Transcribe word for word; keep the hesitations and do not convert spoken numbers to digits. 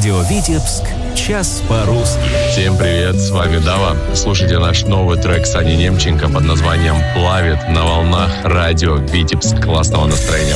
Радио Витебск. Час по-русски. Всем привет, с вами Дава. Слушайте наш новый трек Сани Немченко под названием «Плавит» на волнах Радио Витебск. Классного настроения.